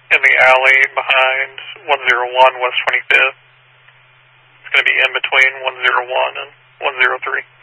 in the alley behind 101 West 25th. It's going to be in between 101 and 103.